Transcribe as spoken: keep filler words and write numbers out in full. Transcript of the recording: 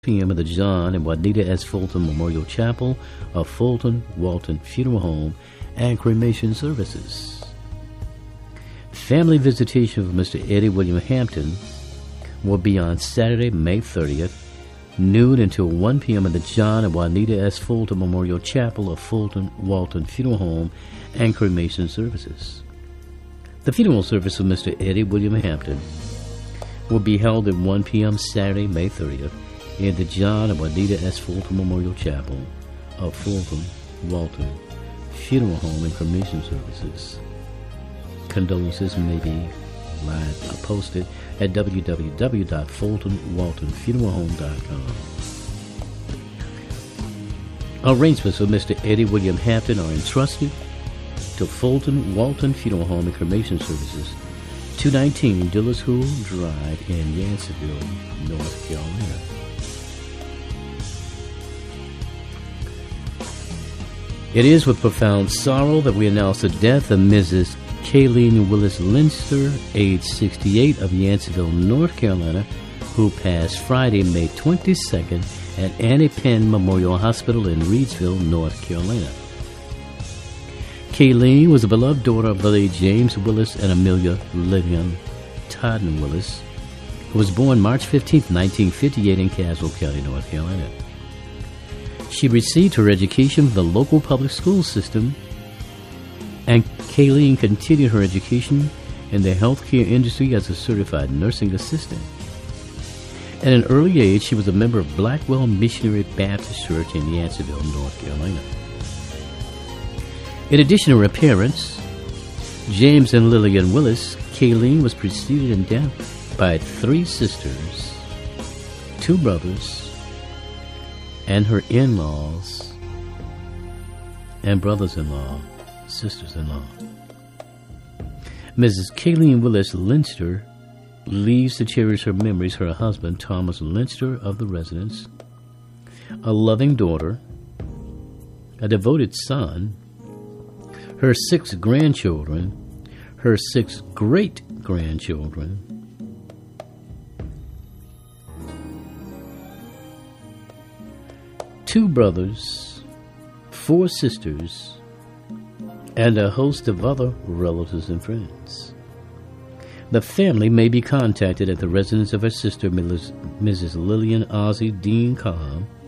p m at the John and Juanita S. Fulton Memorial Chapel of Fulton Walton Funeral Home and cremation services. Family visitation of Mister Eddie William Hampton will be on Saturday, May thirtieth, noon until one p.m. at the John and Juanita S. Fulton Memorial Chapel of Fulton Walton Funeral Home and cremation services. The funeral service of Mister Eddie William Hampton will be held at one p.m. Saturday, May thirtieth, in the John and Juanita S. Fulton Memorial Chapel of Fulton Walton Funeral Home and cremation services. Condolences may be live uh, posted at w w w dot fulton walton funeral home dot com. Arrangements for Mister Eddie William Hampton are entrusted to Fulton Walton Funeral Home and cremation services, two nineteen Dillishool Drive in Yanceyville, North Carolina. It is with profound sorrow that we announce the death of Missus Kayleen Willis Linster, age sixty-eight, of Yanceyville, North Carolina, who passed Friday, May twenty-second at Annie Penn Memorial Hospital in Reidsville, North Carolina. Kayleen was a beloved daughter of the late James Willis and Amelia Lillian Todden Willis, who was born March fifteenth, nineteen fifty-eight in Caswell County, North Carolina. She received her education from the local public school system, and Kayleen continued her education in the healthcare industry as a certified nursing assistant. At an early age, she was a member of Blackwell Missionary Baptist Church in Yanceyville, North Carolina. In addition to her parents, James and Lillian Willis, Kayleen was preceded in death by three sisters, two brothers, and her in-laws and brothers-in-law, sisters-in-law. Missus Kayleen Willis Linster leaves to cherish her memories her husband, Thomas Linster of the residence, a loving daughter, a devoted son, her six grandchildren, her six great-grandchildren, two brothers, four sisters, and a host of other relatives and friends. The family may be contacted at the residence of her sister, Missus Lillian Ozzie Dean Cobb,